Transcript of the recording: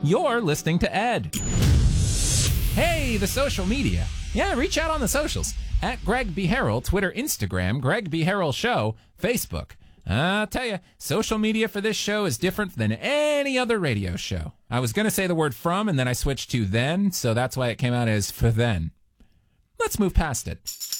You're listening to Ed. Hey, the social media. Yeah, reach out on the socials. At Greg B. Harrell, Twitter, Instagram, Greg B. Harrell Show, Facebook. I'll tell you, social media for this show is different than any other radio show. I was going to say the word from, and then I switched to then, so that's why it came out as for then. Let's move past it.